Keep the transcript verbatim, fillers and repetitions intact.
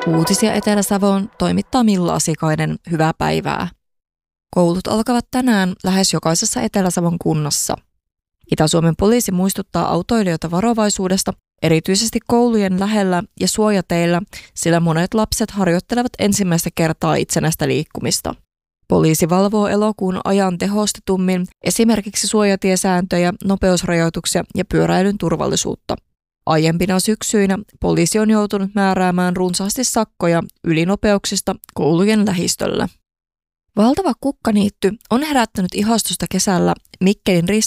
Uutisia Etelä-Savoon toimittaa Milla Asikainen. Hyvää päivää. Koulut alkavat tänään lähes jokaisessa Etelä-Savon kunnassa. Itä-Suomen poliisi muistuttaa autoilijoita varovaisuudesta, erityisesti koulujen lähellä ja suojateillä, sillä monet lapset harjoittelevat ensimmäistä kertaa itsenäistä liikkumista. Poliisi valvoo elokuun ajan tehostetummin esimerkiksi suojatiesääntöjä, nopeusrajoituksia ja pyöräilyn turvallisuutta. Aiempina syksyinä poliisi on joutunut määräämään runsaasti sakkoja ylinopeuksista koulujen lähistöllä. Valtava kukkaniitty on herättänyt ihastusta kesällä Mikkelin